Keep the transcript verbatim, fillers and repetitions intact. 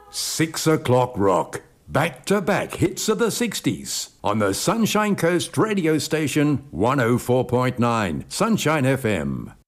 Six o'clock rock. Back-to-back hits of the sixties on the Sunshine Coast radio station one oh four point nine Sunshine F M.